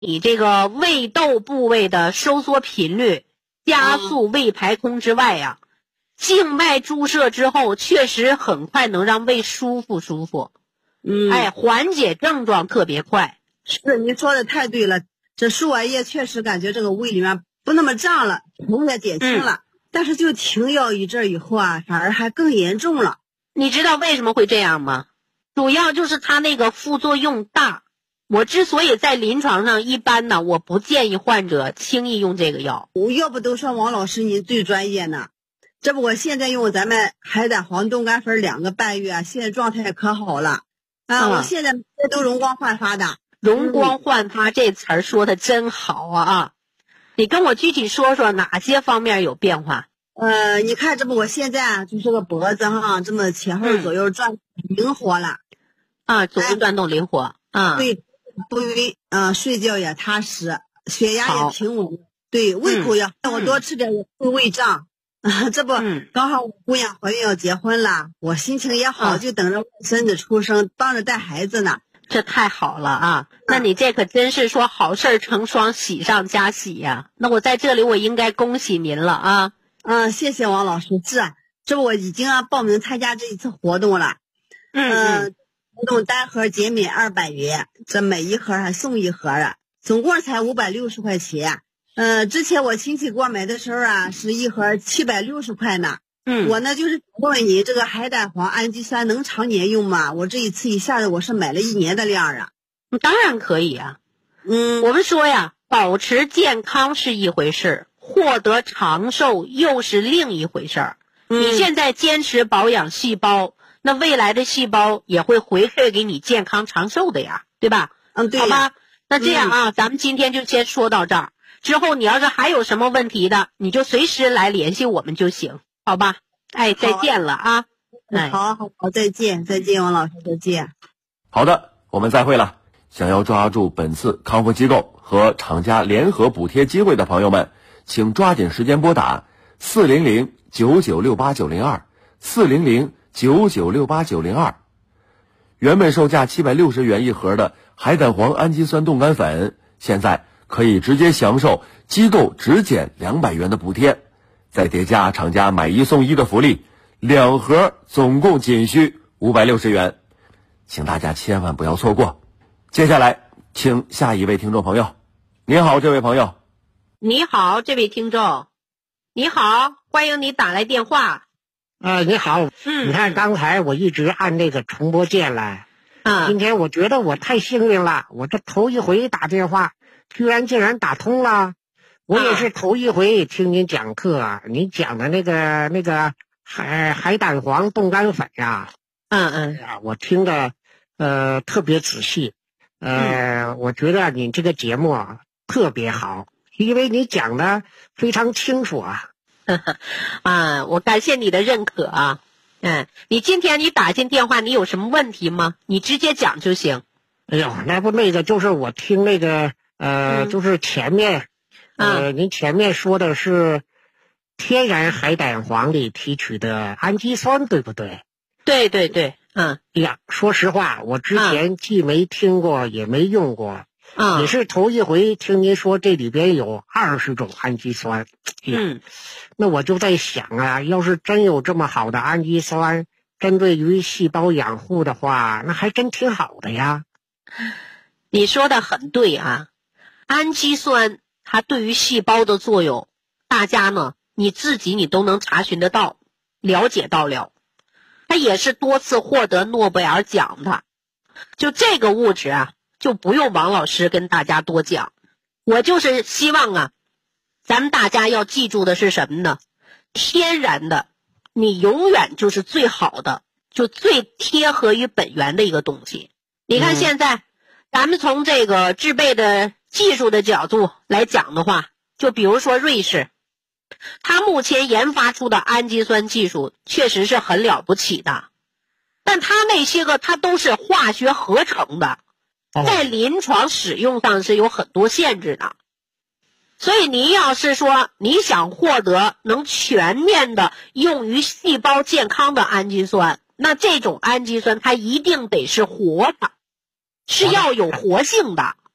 你这个胃窦部位的收缩频率，加速胃排空之外呀，静脉注射之后确实很快能让胃舒服，缓解症状特别快。 是，你说的太对了，这输完液确实感觉这个胃里面不那么胀了，疼也减轻了，但是就停药一阵以后啊，反而还更严重了。 你知道为什么会这样吗？主要就是它那个副作用大。我之所以在临床上一般呢，我不建议患者轻易用这个药。 要不都说王老师您最专业呢，这不我现在用咱们海胆黄冻干粉2个半月，现在状态可好了啊！我现在都容光焕发的。 容光焕发这词儿说的真好啊！你跟我具体说说哪些方面有变化？ 你看这不我现在就这个脖子哈，这么前后左右转灵活了啊，左右转动灵活啊， 对，不晕睡觉也踏实，血压也平稳，对，胃口也让我多吃点也不会胃胀这不刚好我姑娘怀孕要结婚了，我心情也好，就等着孙子出生，帮着带孩子呢。 这太好了啊！那你这可真是说好事成双，喜上加喜呀！那我在这里我应该恭喜您了啊！ 谢谢王老师，这不我已经报名参加这一次活动了。活动单盒减免200元，这每一盒还送一盒啊，总共才560块钱。之前我亲戚给我买的时候啊，是一盒760块呢。我呢就是问问你，这个海胆黄氨基酸能常年用吗？我这一次一下子我是买了1年的量啊。 当然可以啊。我们说呀，保持健康是一回事，获得长寿又是另一回事。你现在坚持保养细胞，那未来的细胞也会回馈给你健康长寿的呀，对吧？ 对。 好吧，那这样啊，咱们今天就先说到这儿。之后你要是还有什么问题的，你就随时来联系我们就行，好吧？再见了啊！ 好，再见，王老师，再见。 好的，我们再会了。想要抓住本次康复机构和厂家联合补贴机会的朋友们，请抓紧时间拨打400-9968-902，400-9968-902。原本售价760元一盒的海胆黄氨基酸冻干粉，现在可以直接享受机构只减200元的补贴，再叠加厂家买1送1的福利，2盒总共仅需560元，请大家千万不要错过。接下来请下一位听众朋友。你好，这位朋友。 你好，这位听众。你好，欢迎你打来电话。 你好。你看刚才我一直按那个重播键了。今天我觉得我太幸运了，我这头一回打电话竟然打通了。我也是头一回听您讲课您讲的那个海胆黄冻干粉呀。我听的特别仔细。我觉得你这个节目特别好，因为你讲的非常清楚我感谢你的认可啊。你今天你打进电话，你有什么问题吗？你直接讲就行。 哎呦，那个就是我听那个就是前面您前面说的是天然海胆黄里提取的氨基酸，对不对？ 对。 说实话，我之前既没听过也没用过，也是头一回听您说这里边有20种氨基酸。那我就在想要是真有这么好的氨基酸，针对于细胞养护的话，那还真挺好的呀。 你说的很对啊，氨基酸它对于细胞的作用，大家呢你自己你都能查询得到，了解到了。它也是多次获得诺贝尔奖的。就这个物质就不用王老师跟大家多讲。我就是希望咱们大家要记住的是什么呢？天然的，你永远就是最好的，就最贴合于本源的一个东西。你看现在，咱们从这个制备的技术的角度来讲的话，就比如说瑞士，它目前研发出的氨基酸技术确实是很了不起的，但它那些个它都是化学合成的，在临床使用上是有很多限制的。所以你要是说你想获得能全面的用于细胞健康的氨基酸，那这种氨基酸它一定得是活的，是要有活性的。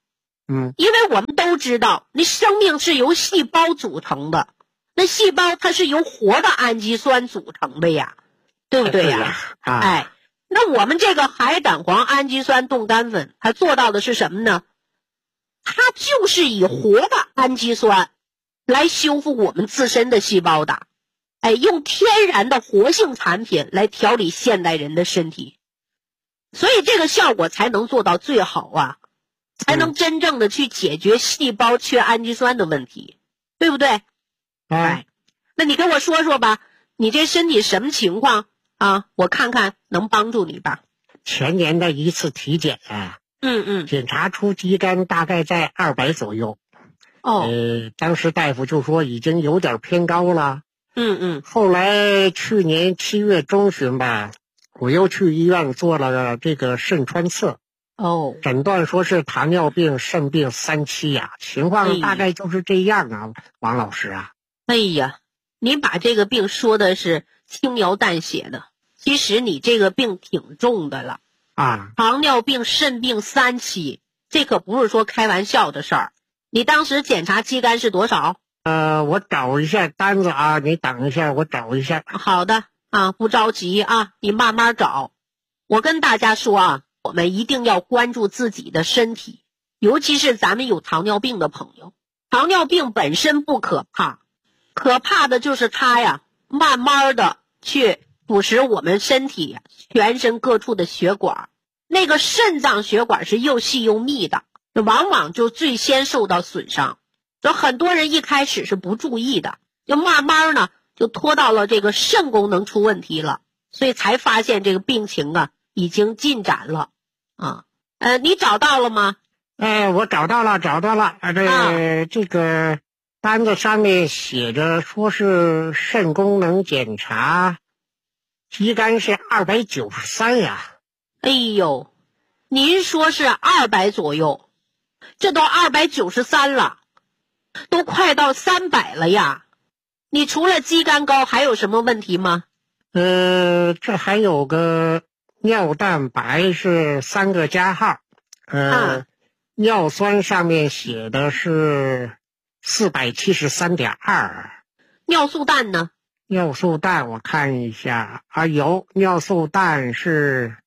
因为我们都知道，那生命是由细胞组成的，那细胞它是由活的氨基酸组成的呀，对不对呀？哎，那我们这个海胆黄氨基酸冻干粉，它做到的是什么呢？它就是以活的氨基酸来修复我们自身的细胞的，哎，用天然的活性产品来调理现代人的身体，所以这个效果才能做到最好啊，才能真正的去解决细胞缺氨基酸的问题，对不对？哎，那你跟我说说吧，你这身体什么情况啊？我看看能帮助你吧。 前年的一次体检啊，检查出肌酐大概在200左右。当时大夫就说已经有点偏高了。后来去年7月中旬吧，我又去医院做了这个肾穿刺。诊断说是糖尿病肾病3期呀，情况大概就是这样啊，王老师啊。 哎呀，你把这个病说的是轻描淡写的，其实你这个病挺重的了啊！ 糖尿病肾病3期，这可不是说开玩笑的事儿。你当时检查肌酐是多少？ 我找一下单子啊，你等一下，我找一下。 好的啊，不着急啊，你慢慢找。我跟大家说啊，我们一定要关注自己的身体，尤其是咱们有糖尿病的朋友。糖尿病本身不可怕，可怕的就是它呀，慢慢的去腐蚀我们身体全身各处的血管，那个肾脏血管是又细又密的，往往就最先受到损伤。就很多人一开始是不注意的，就慢慢呢就拖到了这个肾功能出问题了，所以才发现这个病情啊已经进展了啊。你找到了吗？ 我找到了。这个单子上面写着说是肾功能检查，肌酐是293呀。 哎呦，您说是200左右，这都293了，都快到300了呀。你除了肌酐高还有什么问题吗？ 这还有个尿蛋白是3个加号，尿酸上面写的是473.2。 尿素氮呢？ 尿素氮我看一下啊，有尿素氮是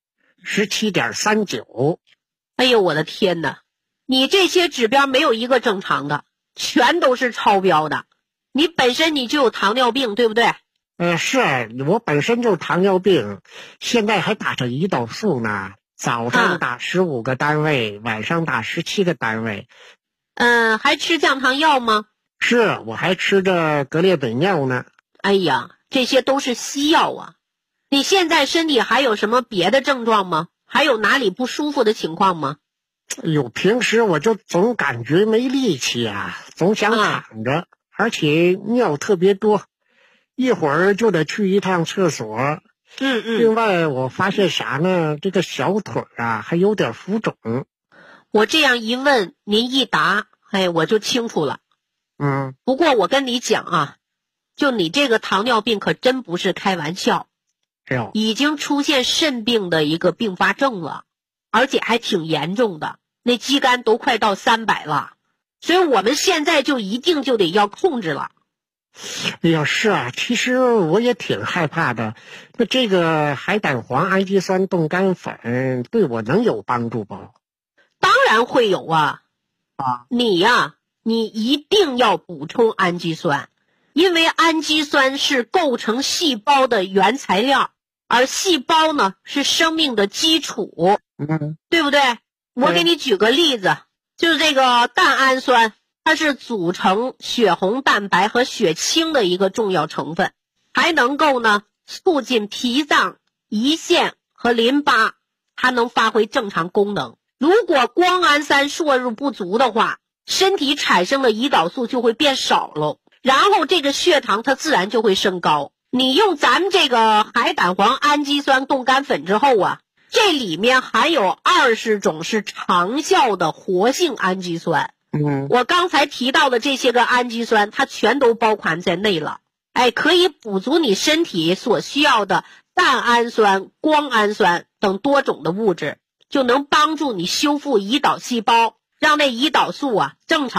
17.39。 哎呦我的天哪，你这些指标没有一个正常的，全都是超标的。你本身你就有糖尿病对不对？ 是我本身就糖尿病，现在还打着胰岛素呢，早上打15个单位，晚上打17个单位。 还吃降糖药吗？ 是，我还吃着格列本药呢。 哎呀，这些都是西药啊。你现在身体还有什么别的症状吗？还有哪里不舒服的情况吗？ 平时我就总感觉没力气啊，总想躺着，而且尿特别多，一会儿就得去一趟厕所。另外我发现啥呢？这个小腿啊还有点浮肿。 我这样一问，您一答，我就清楚了。不过我跟你讲啊，就你这个糖尿病可真不是开玩笑，已经出现肾病的一个并发症了，而且还挺严重的，那肌酐都快到300了，所以我们现在就一定就得要控制了。 哎呀，是啊，其实我也挺害怕的。那这个海胆黄氨基酸冻干粉对我能有帮助不？ 当然会有啊。你一定要补充氨基酸，因为氨基酸是构成细胞的原材料，而细胞呢是生命的基础，对不对？我给你举个例子，就是这个蛋氨酸，它是组成血红蛋白和血清的一个重要成分，还能够呢促进脾脏、胰腺和淋巴，它能发挥正常功能。如果胱氨酸摄入不足的话，身体产生的胰岛素就会变少了，然后这个血糖它自然就会升高。你用咱们这个海胆黄氨基酸冻干粉之后啊，这里面含有20种是长效的活性氨基酸。我刚才提到的这些个氨基酸，它全都包含在内了。可以补足你身体所需要的蛋氨酸、胱氨酸等多种的物质，就能帮助你修复胰岛细胞， 让那胰岛素啊正常